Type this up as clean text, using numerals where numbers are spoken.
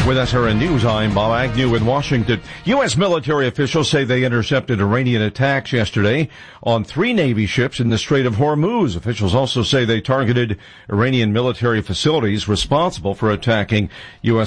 With SRN News, I'm Bob Agnew in Washington. U.S. military officials say they intercepted Iranian attacks yesterday on 3 Navy ships in the Strait of Hormuz. Officials also say they targeted Iranian military facilities responsible for attacking U.S.